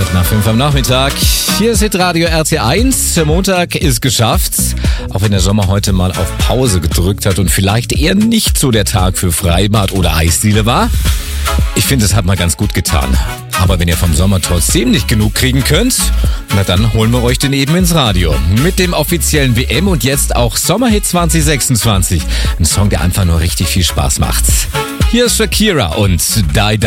nach 5 am Nachmittag. Hier ist Hitradio RT1. Der Montag ist geschafft. Auch wenn der Sommer heute mal auf Pause gedrückt hat und vielleicht eher nicht so der Tag für Freibad oder Eisdiele war. Ich finde, es hat mal ganz gut getan. Aber wenn ihr vom Sommer trotzdem nicht genug kriegen könnt, na dann holen wir euch den eben ins Radio. Mit dem offiziellen WM und jetzt auch Sommerhit 2026. Ein Song, der einfach nur richtig viel Spaß macht. Hier ist Shakira und Die Die.